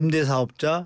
임대사업자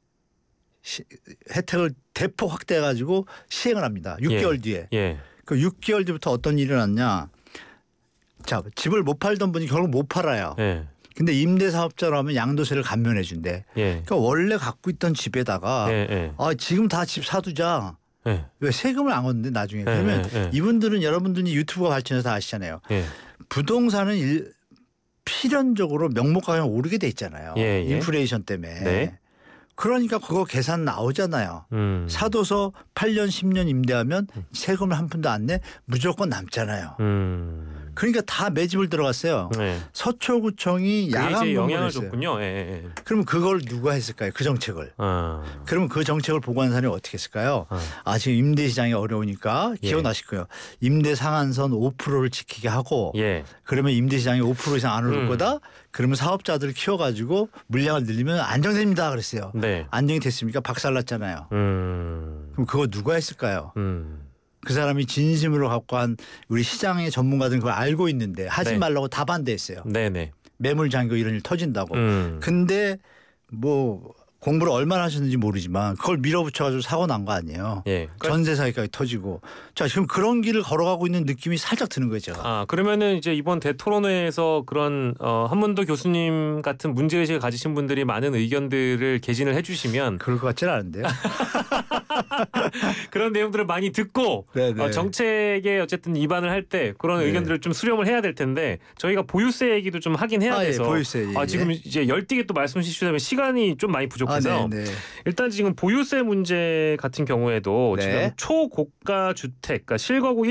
혜택을 대폭 확대해가지고 시행을 합니다. 6개월 뒤에. 그 6개월 뒤부터 어떤 일이 일어났냐. 자, 집을 못 팔던 분이 결국 못 팔아요. 근데 임대사업자로 하면 양도세를 감면해 준대. 그러니까 원래 갖고 있던 집에다가 지금 다 집 사두자. 왜 세금을 안 걷는데 나중에. 그러면 이분들은 여러분들이 유튜브가 발전해서 다 아시잖아요. 부동산은 필연적으로 명목가격이 오르게 돼 있잖아요. 인플레이션 때문에. 그러니까 그거 계산 나오잖아요. 사둬서 8년 10년 임대하면 세금을 한 푼도 안 내 무조건 남잖아요. 그러니까 다 매집을 들어갔어요. 서초구청이 야간 영향을 줬군요. 그러면 그걸 누가 했을까요? 그 정책을. 그러면 그 정책을 보고한 사람이 어떻게 했을까요? 지금 임대시장이 어려우니까 기억나실 거예요. 임대 상한선 5%를 지키게 하고 그러면 임대시장이 5% 이상 안 오를 거다. 그러면 사업자들을 키워가지고 물량을 늘리면 안정됩니다 그랬어요. 안정이 됐습니까? 박살났잖아요. 그럼 그거 누가 했을까요? 그 사람이 진심으로 갖고 한 우리 시장의 전문가들은 그걸 알고 있는데 하지 말라고 다 반대했어요. 매물 잠겨 이런 일 터진다고. 근데 뭐 공부를 얼마나 하셨는지 모르지만 그걸 밀어붙여가지고 사고 난 거 아니에요. 전세 사기까지 터지고. 자, 지금 그런 길을 걸어가고 있는 느낌이 살짝 드는 거죠. 그러면은 이제 이번 대토론회에서 그런 한문도 교수님 같은 문제의식을 가지신 분들이 많은 의견들을 개진을 해주시면 그럴 것 같지는 않은데요. 그런 내용들을 많이 듣고 정책에 어쨌든 입안을 할 때 그런 의견들을 좀 수렴을 해야 될 텐데 저희가 보유세 얘기도 좀 하긴 해야 돼서 보유세 지금 이제 열띠게 또 말씀 주시려면 시간이 좀 많이 부족해서 일단 지금 보유세 문제 같은 경우에도 지금 초고가 주택, 그러니까 실거주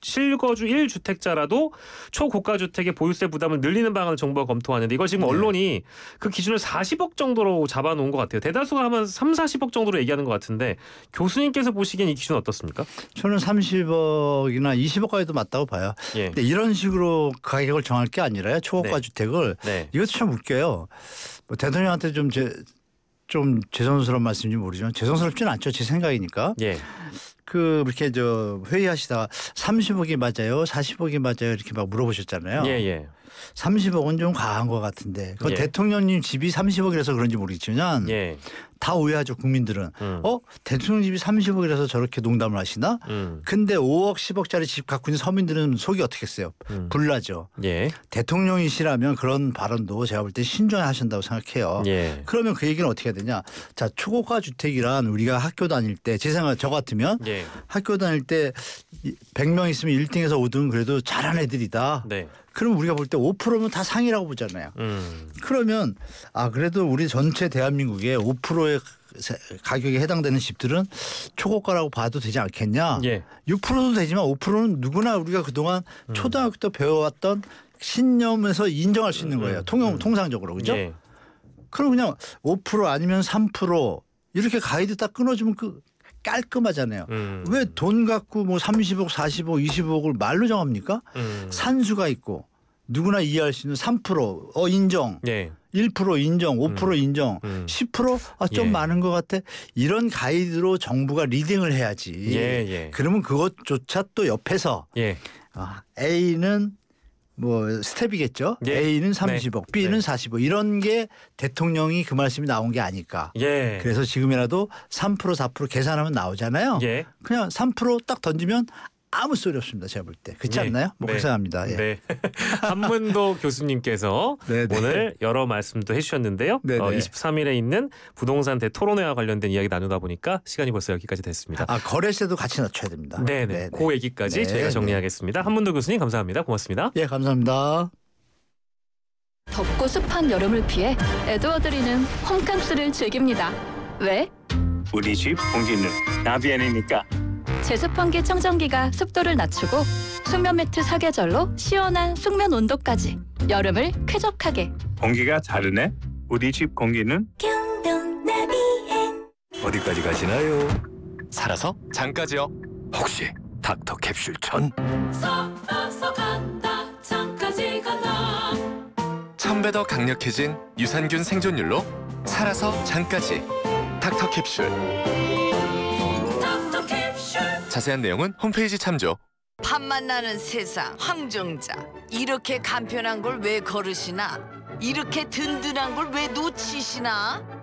1주택자라도 초고가 주택의 보유세 부담을 늘리는 방안을 정부가 검토하는데 이걸 지금 언론이 그 기준을 40억 정도로 잡아놓은 것 같아요. 대다수가 하면 3, 40억 정도로 얘기하는 것 같은데 교수님께서 보시기엔 이 기준 어떻습니까? 저는 30억이나 20억까지도 맞다고 봐요. 근데 이런 식으로 가격을 정할 게 아니라요. 초고가 주택을. 이것도 참 웃겨요. 뭐 대통령한테 좀 죄송스러운 말씀인지 모르지만 죄송스럽지는 않죠. 제 생각이니까. 그 이렇게 회의하시다가 30억이 맞아요, 40억이 맞아요 이렇게 막 물어보셨잖아요. 30억은 좀 과한 것 같은데. 그 대통령님 집이 30억이라서 그런지 모르겠지만 다 오해하죠 국민들은. 대통령 집이 30억이라서 저렇게 농담을 하시나? 근데 5억 10억짜리 집 갖고 있는 서민들은 속이 어떻겠어요? 불나죠. 대통령이시라면 그런 발언도 제가 볼 때 신중히 하신다고 생각해요. 그러면 그 얘기는 어떻게 해야 되냐. 자, 초고가 주택이란 우리가 학교 다닐 때 제 생각 저 같으면 학교 다닐 때 100명 있으면 1등에서 5등 그래도 잘한 애들이다. 그러면 우리가 볼 때 5%면 다 상이라고 보잖아요. 그러면 그래도 우리 전체 대한민국의 5%의 가격에 해당되는 집들은 초고가라고 봐도 되지 않겠냐. 6%도 되지만 5%는 누구나 우리가 그동안 초등학교 때 배워왔던 신념에서 인정할 수 있는 거예요. 통상적으로. 그죠? 그럼 그냥 5% 아니면 3% 이렇게 가이드 딱 끊어주면 깔끔하잖아요. 왜 돈 갖고 뭐 30억, 40억, 25억을 말로 정합니까? 산수가 있고 누구나 이해할 수 있는 3% 인정, 1% 인정, 5% 인정, 10% 좀 많은 것 같아. 이런 가이드로 정부가 리딩을 해야지. 그러면 그것조차 또 옆에서 A는 뭐 스텝이겠죠. A는 30억, B는 40억 이런 게 대통령이 그 말씀이 나온 게 아닐까. 그래서 지금이라도 3% 4% 계산하면 나오잖아요. 그냥 3% 딱 던지면 아무 소리 없습니다. 제가 볼 때. 그렇지 않나요? 뭐 그렇게 생각합니다. 한문도 교수님께서 오늘 여러 말씀도 해주셨는데요. 23일에 있는 부동산 대토론회와 관련된 이야기 나누다 보니까 시간이 벌써 여기까지 됐습니다. 거래세도 같이 낮춰야 됩니다. 그 얘기까지 저희가 정리하겠습니다. 한문도 교수님 감사합니다. 고맙습니다. 감사합니다. 덥고 습한 여름을 피해 에드워드리는 홈캉스를 즐깁니다. 왜? 우리 집 공기는 나비안이니까. 제습환기 청정기가 습도를 낮추고 숙면 매트 사계절로 시원한 숙면 온도까지 여름을 쾌적하게. 공기가 다르네. 우리 집 공기는 경동 나비엔. 어디까지 가시나요? 살아서 장까지요. 혹시 닥터 캡슐 천? 살아서 간다 장까지 간다. 1000배 더 강력해진 유산균 생존율로 살아서 장까지. 닥터 캡슐. 자세한 내용은 홈페이지 참조. 팝만 나는 세상 황정자. 이렇게 간편한 걸 왜 거르시나? 이렇게 든든한 걸 왜 놓치시나?